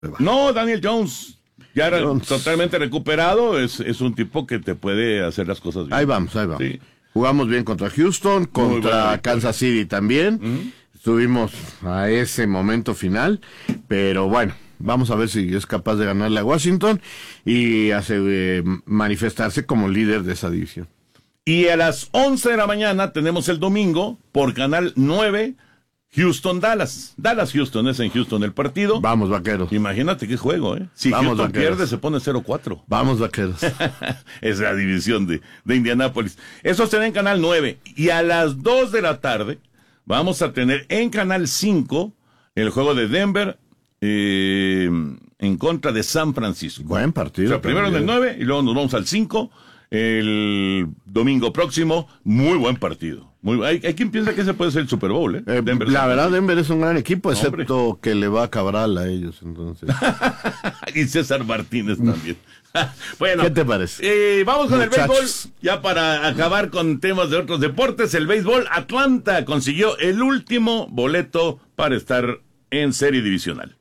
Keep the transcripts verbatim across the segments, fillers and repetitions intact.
No, Daniel Jones, ya era Jones. totalmente recuperado, es, es un tipo que te puede hacer las cosas bien. Ahí vamos, ahí vamos. Sí. Jugamos bien contra Houston, contra buena Kansas City también. ¿Mm? Estuvimos a ese momento final, pero bueno, vamos a ver si es capaz de ganarle a Washington y hace, eh, manifestarse como líder de esa división. Y a las once de la mañana tenemos el domingo por Canal nueve, Houston-Dallas. Dallas-Houston es en Houston el partido. Vamos, vaqueros. Imagínate qué juego, ¿eh? Si Vamos, Houston vaqueros. pierde, se pone cero cuatro. Vamos, vaqueros. Es la división de, de Indianápolis. Eso será en Canal nueve. Y a las dos de la tarde vamos a tener en Canal cinco el juego de Denver eh, en contra de San Francisco. Buen partido. O sea, primero en el nueve y luego nos vamos al cinco. El domingo próximo, muy buen partido. Muy, hay, hay quien piensa que ese puede ser el Super Bowl, ¿eh? Eh, Denver, la verdad, Denver es un gran equipo, Hombre. excepto que le va a Cabral a ellos, entonces. Y César Martínez también. Bueno, ¿Qué te parece? Eh, vamos con Muchachos. el béisbol. Ya para acabar con temas de otros deportes, el béisbol, Atlanta consiguió el último boleto para estar en serie divisional.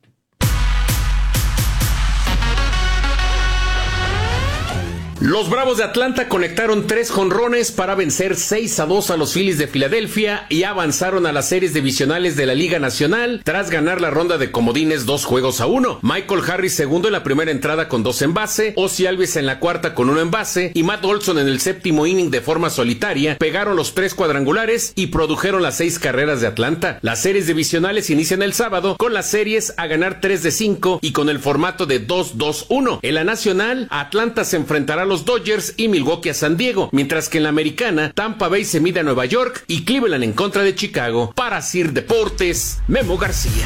Los Bravos de Atlanta conectaron tres jonrones para vencer seis a dos a los Phillies de Filadelfia y avanzaron a las series divisionales de la Liga Nacional tras ganar la ronda de comodines dos juegos a uno. Michael Harris segundo en la primera entrada con dos en base, Ozzie Albies en la cuarta con uno en base y Matt Olson en el séptimo inning de forma solitaria pegaron los tres cuadrangulares y produjeron las seis carreras de Atlanta. Las series divisionales inician el sábado con las series a ganar tres de cinco y con el formato de dos dos uno. En la Nacional, Atlanta se enfrentará a los Dodgers y Milwaukee a San Diego, mientras que en la Americana, Tampa Bay se mide a Nueva York y Cleveland en contra de Chicago. Para Sir Deportes, Memo García.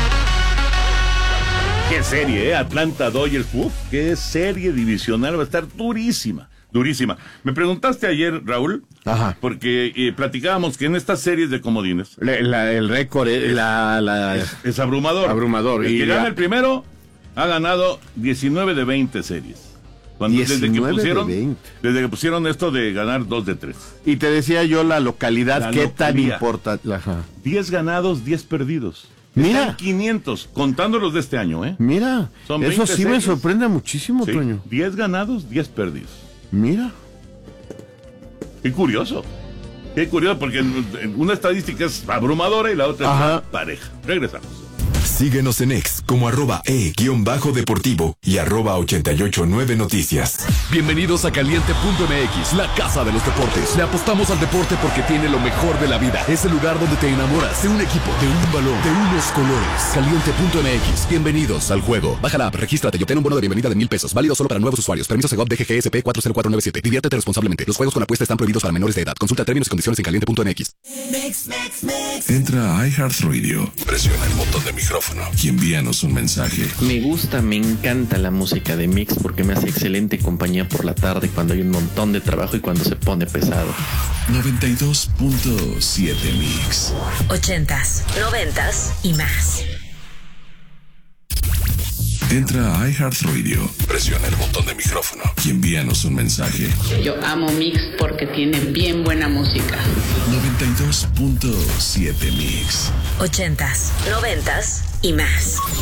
Qué serie, ¿eh? Atlanta Dodgers. Uf, qué serie divisional. Va a estar durísima, durísima. Me preguntaste ayer, Raúl, Ajá. porque eh, platicábamos que en estas series de comodines La- la- el récord, eh, la, la, es abrumador. Abrumador. El Y que la- gana el primero ha ganado diecinueve de veinte series. Cuando, desde que diecinueve de pusieron, veinte. desde que pusieron esto de ganar dos de tres. y te decía yo la localidad, La qué tan localidad. importante. Ajá. diez ganados, diez perdidos. Mira. Están quinientos, contando los de este año, ¿eh? Mira, Son eso veinte sí me series. sorprende muchísimo, Sí, Toño. diez ganados, diez perdidos. Mira. Qué curioso. Qué curioso, porque una estadística es abrumadora y la otra Ajá. es pareja. Regresamos. Síguenos en X como arroba e-deportivo y arroba ochenta y ocho nueve noticias. Bienvenidos a Caliente punto M X, la casa de los deportes. Le apostamos al deporte porque tiene lo mejor de la vida. Es el lugar donde te enamoras de un equipo, de un balón, de unos colores. Caliente punto M X. Bienvenidos al juego. Baja la app, regístrate y obtén un bono de bienvenida de mil pesos. Válido solo para nuevos usuarios. Permiso Segov D G G S P cuatro cero cuatro nueve siete. Diviértete responsablemente. Los juegos con apuesta están prohibidos para menores de edad. Consulta términos y condiciones en caliente punto M X. Entra a iHeartRadio, presiona el botón de micrófono y envíanos un mensaje. Me gusta, me encanta la música de Mix porque me hace excelente compañía por la tarde cuando hay un montón de trabajo y cuando se pone pesado. noventa y dos punto siete Mix. Ochentas, noventas y más. Entra a iHeartRadio, presiona el botón de micrófono y envíanos un mensaje. Yo amo Mix porque tiene bien buena música. noventa y dos punto siete Mix. Ochentas, noventas y más.